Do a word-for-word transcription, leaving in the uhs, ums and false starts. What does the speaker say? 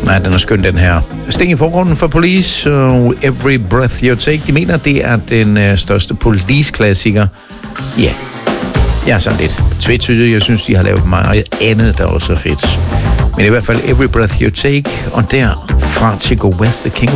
Nej, den er skøn, den her. Sting i forgrunden for Police og Every Breath You Take. De mener, det er den øh, største Police-klassiker. Ja, yeah. Jeg er sådan lidt tvetydig. Jeg synes, de har lavet meget andet, der også er fedt. Men i hvert fald Every Breath You Take, og derfra til Go West, The King